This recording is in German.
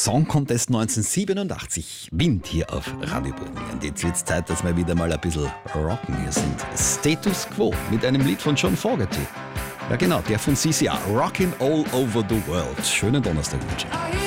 Song Contest 1987. Wind hier auf Radio Burgenland. Und jetzt wird's Zeit, dass wir wieder mal ein bisschen rocken. Hier sind Status Quo mit einem Lied von John Fogerty. Ja genau, der von CCR. Rockin' All Over the World. Schönen Donnerstag wünsche ich.